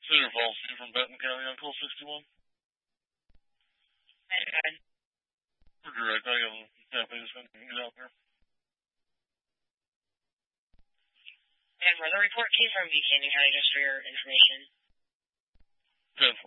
Cedar Falls from Benton County on call 61. We're direct. I got a family that's going to get out there. And where the report came from, Buchanan County, just for your information. 10-4.